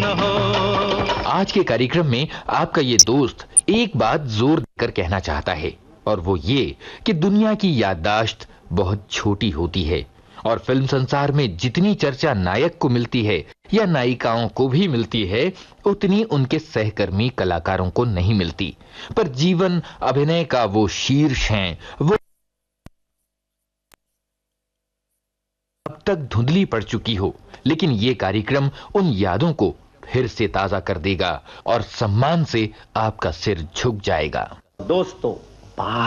न हो। आज के कार्यक्रम में आपका ये दोस्त एक बात जोर देकर कहना चाहता है, और वो ये कि दुनिया की याददाश्त बहुत छोटी होती है और फिल्म संसार में जितनी चर्चा नायक को मिलती है या नायिकाओं को भी मिलती है, उतनी उनके सहकर्मी कलाकारों को नहीं मिलती। पर जीवन अभिनय का वो शीर्ष हैं, वो अब तक धुंधली पड़ चुकी हो, लेकिन ये कार्यक्रम उन यादों को फिर से ताजा कर देगा और सम्मान से आपका सिर झुक जाएगा। दोस्तों,